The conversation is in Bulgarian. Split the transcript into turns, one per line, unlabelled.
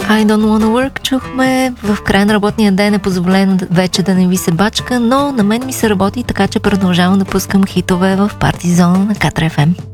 I don't wanna work чухме. В края на работния ден е позволено вече да не ви се бачка, но на мен ми се работи, така че продължавам да пускам хитове в Парти Зона на Катра FM.